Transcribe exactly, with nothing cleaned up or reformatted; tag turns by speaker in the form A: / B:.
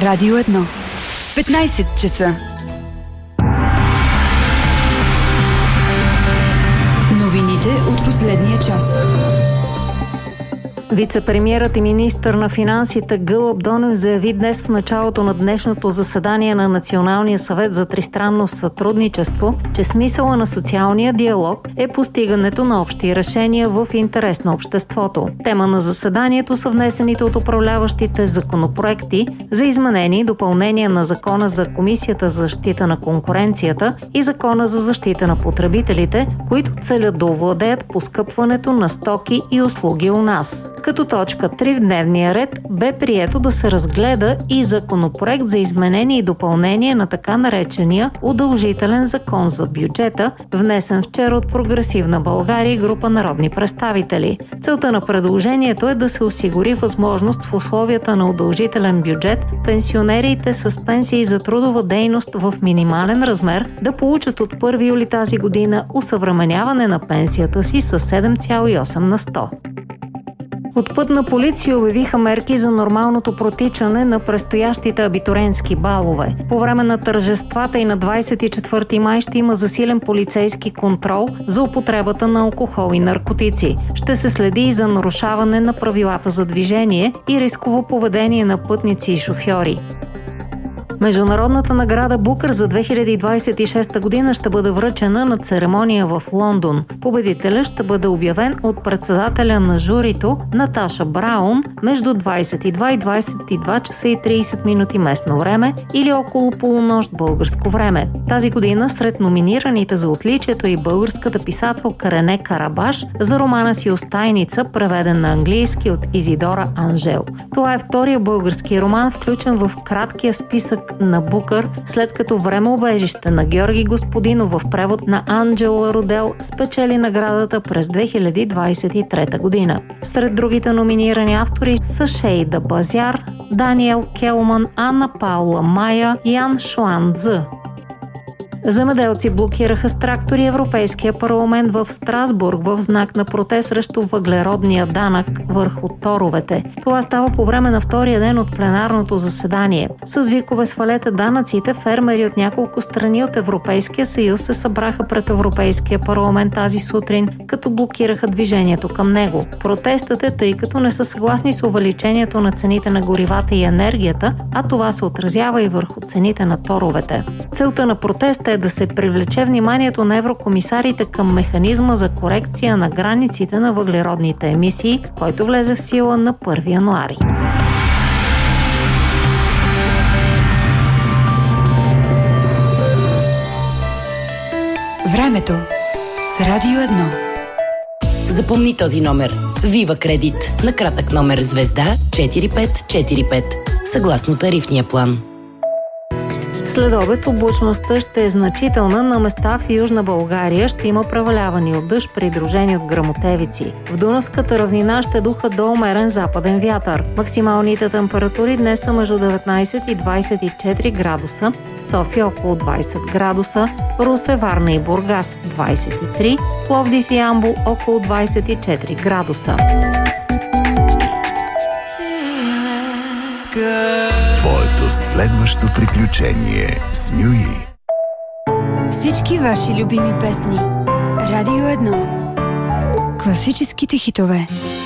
A: Радио едно. петнайсет часа. Новините от последния час.
B: Вице-премиерът и министър на финансите Гълъб Донев заяви днес в началото на днешното заседание на Националния съвет за тристранно сътрудничество, че смисъла на социалния диалог е постигането на общи решения в интерес на обществото. Тема на заседанието са внесените от управляващите законопроекти за изменение и допълнение на Закона за Комисията за защита на конкуренцията и Закона за защита на потребителите, които целят да овладеят поскъпването на стоки и услуги у нас. Като точка три в дневния ред бе прието да се разгледа и законопроект за изменение и допълнение на така наречения удължителен закон за бюджета, внесен вчера от Прогресивна България и група народни представители. Целта на предложението е да се осигури възможност в условията на удължителен бюджет пенсионерите с пенсии за трудова дейност в минимален размер да получат от първи юли тази година усъвременяване на пенсията си с седем цяло и осем на сто. От Пътна полиция обявиха мерки за нормалното протичане на предстоящите абитуриентски балове. По време на тържествата и на двайсет и четвърти май ще има засилен полицейски контрол за употребата на алкохол и наркотици. Ще се следи и за нарушаване на правилата за движение и рисково поведение на пътници и шофьори. Международната награда Букър за две хиляди двайсет и шеста година ще бъде връчена на церемония в Лондон. Победителят ще бъде обявен от председателя на журито Наташа Браун между двайсет и два и двайсет и два часа и трийсет минути местно време или около полунощ българско време. Тази година сред номинираните за отличието е и българската писателка Рене Карабаш за романа си Остайница, преведен на английски от Изидора Анжел. Това е втория български роман, включен в краткия списък на Букър, след като Времеубежище на Георги Господинов в превод на Анджела Родел спечели наградата през две хиляди двайсет и трета година. Сред другите номинирани автори са Шейда Базяр, Даниел Келман, Анна Паула Майя и Ян Шуан-Дзъ. Земеделци блокираха с трактори Европейския парламент в Страсбург в знак на протест срещу въглеродния данък върху торовете. Това става по време на втория ден от пленарното заседание. С викове "Свалете данъците", фермери от няколко страни от Европейския съюз се събраха пред Европейския парламент тази сутрин, като блокираха движението към него. Протестът е, тъй като не са съгласни с увеличението на цените на горивата и енергията, а това се отразява и върху цените на торовете. Целта на протеста е да се привлече вниманието на еврокомисарите към механизма за корекция на границите на въглеродните емисии, който влезе в сила на първи януари.
A: Времето с Радио едно.
C: Запомни този номер. Вива Кредит. На кратък номер звезда четири пет четири пет. Съгласно тарифния план.
B: След обед облачността ще е значителна, на места в Южна България ще има превалявани от дъжд, придружени от гръмотевици. В Дунавската равнина ще духа до умерен западен вятър. Максималните температури днес са между деветнайсет и двайсет и четири градуса, София около двайсет градуса, Русе, Варна и Бургас двайсет и три, Пловдив и Ямбол около двайсет и четири градуса.
D: Твоето следващо приключение с Мюи.
A: Всички ваши любими песни. Радио едно. Класическите хитове.